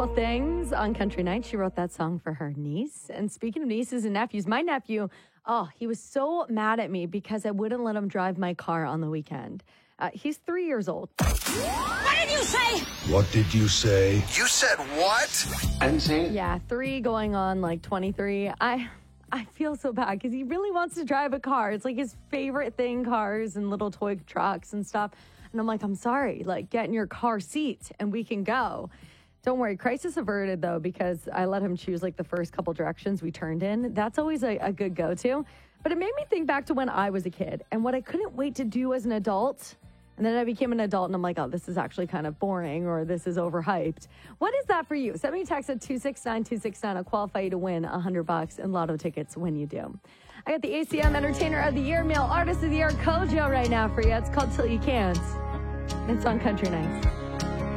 Beautiful Things on Country Night. She wrote that song for her niece. And speaking of nieces and nephews, my nephew, he was so mad at me because I wouldn't let him drive my car on the weekend. He's 3 years old. What did you say? What did you say? You said what? I didn't say it. Yeah, 3 going on like 23. I feel so bad because he really wants to drive a car. It's like his favorite thing, cars and little toy trucks and stuff. And I'm like, I'm sorry, like get in your car seat and we can go. Don't worry, crisis averted though, because I let him choose like the first couple directions we turned in. That's always a good go-to. But it made me think back to when I was a kid and what I couldn't wait to do as an adult. And then I became an adult and I'm like, oh, this is actually kind of boring or this is overhyped. What is that for you? Send me a text at 269-269. I'll qualify you to win $100 in lotto tickets when you do. I got the ACM Entertainer of the Year, Male Artist of the Year, Kojo right now for you. It's called Till You Can't. It's on Country Nights.